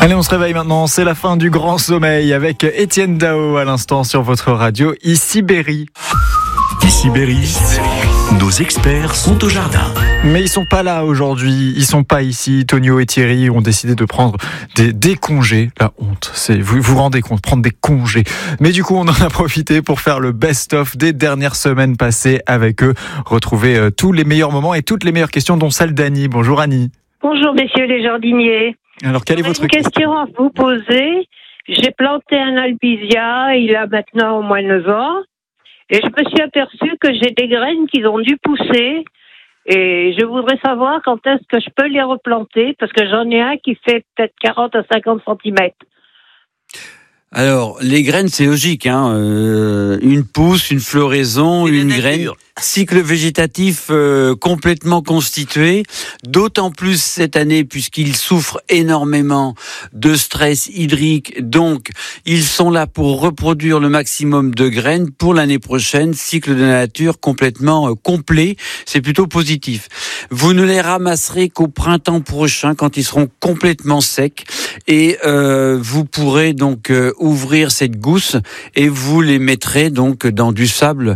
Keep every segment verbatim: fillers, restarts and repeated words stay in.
Allez, on se réveille maintenant, c'est la fin du grand sommeil avec Étienne Dao à l'instant sur votre radio, ici Berry. Ici Berry, nos experts sont au jardin. Mais ils sont pas là aujourd'hui, ils sont pas ici. Tonio et Thierry ont décidé de prendre des, des congés. La honte, c'est, vous vous rendez compte, prendre des congés. Mais du coup, on en a profité pour faire le best-of des dernières semaines passées avec eux. Retrouver euh, tous les meilleurs moments et toutes les meilleures questions, dont celle d'Annie. Bonjour Annie. Bonjour messieurs les jardiniers. Alors, quelle est votre une question à vous poser? J'ai planté un albizia, il a maintenant au moins neuf ans, et je me suis aperçue que j'ai des graines qui ont dû pousser, et je voudrais savoir quand est-ce que je peux les replanter, parce que j'en ai un qui fait peut-être quarante à cinquante centimètres. Alors, les graines, c'est logique, hein. Euh, une pousse, une floraison, une graine, cycle végétatif euh, complètement constitué, d'autant plus cette année puisqu'ils souffrent énormément de stress hydrique, donc ils sont là pour reproduire le maximum de graines pour l'année prochaine, cycle de la nature complètement euh, complet, c'est plutôt positif. Vous ne les ramasserez qu'au printemps prochain quand ils seront complètement secs et euh, vous pourrez donc euh, ouvrir cette gousse et vous les mettrez donc dans du sable,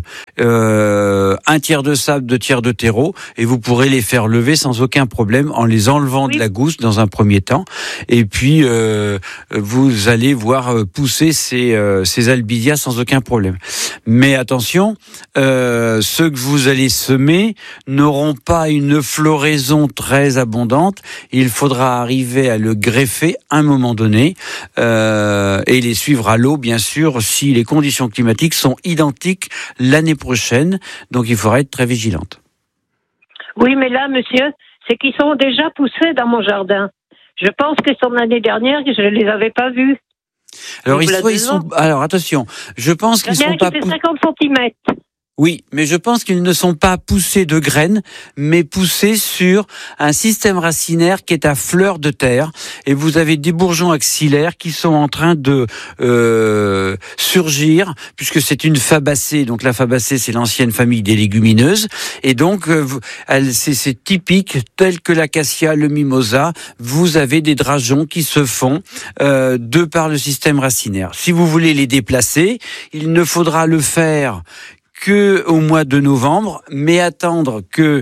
euh, un tiers de sable, deux tiers de terreau, et vous pourrez les faire lever sans aucun problème en les enlevant oui. de la gousse dans un premier temps. Et puis euh, vous allez voir pousser ces, euh, ces albizia sans aucun problème. Mais attention, euh, ceux que vous allez semer n'auront pas une floraison très abondante. Il faudra arriver à le greffer à un moment donné euh, et les suivre à l'eau, bien sûr, si les conditions climatiques sont identiques l'année prochaine. Donc, il faudra être très vigilante. Oui, mais là, monsieur, c'est qu'ils sont déjà poussés dans mon jardin. Je pense que sont l'année dernière que je ne les avais pas vus. Alors, ils sont, ils sont, alors, attention, je pense qu'ils sont pas... Il y en a qui fait cinquante centimètres. Oui, mais je pense qu'ils ne sont pas poussés de graines, mais poussés sur un système racinaire qui est à fleur de terre. Et vous avez des bourgeons axillaires qui sont en train de euh, surgir, puisque c'est une fabacée. Donc la fabacée, c'est l'ancienne famille des légumineuses. Et donc, euh, elle, c'est, c'est typique, tel que l'acacia, le mimosa. Vous avez des drageons qui se font euh, de par le système racinaire. Si vous voulez les déplacer, il ne faudra le faire que au mois de novembre, mais attendre que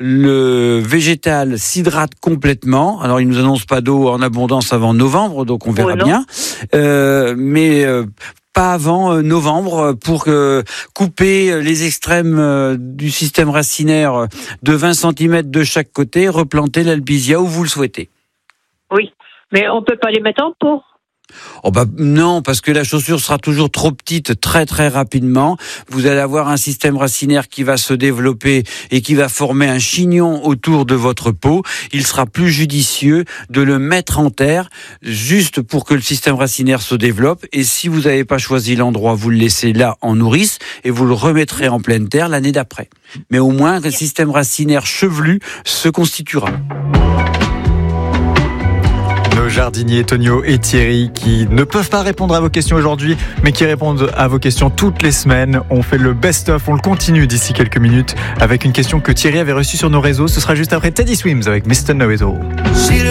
le végétal s'hydrate complètement. Alors, il nous annonce pas d'eau en abondance avant novembre, donc on verra oh bien. Euh, mais euh, pas avant euh, novembre pour euh, couper les extrêmes euh, du système racinaire de vingt centimètres de chaque côté, replanter l'albizia où vous le souhaitez. Oui, mais on peut pas les mettre en pot. Oh bah non, parce que la chaussure sera toujours trop petite très très rapidement. Vous allez avoir un système racinaire qui va se développer et qui va former un chignon autour de votre peau. Il sera plus judicieux de le mettre en terre juste pour que le système racinaire se développe. Et si vous n'avez pas choisi l'endroit, vous le laissez là en nourrice et vous le remettrez en pleine terre l'année d'après. Mais au moins, le système racinaire chevelu se constituera. Nos jardiniers Tonio et Thierry qui ne peuvent pas répondre à vos questions aujourd'hui, mais qui répondent à vos questions toutes les semaines. On fait le best-of, on le continue d'ici quelques minutes avec une question que Thierry avait reçue sur nos réseaux. Ce sera juste après Teddy Swims avec mister Know It All.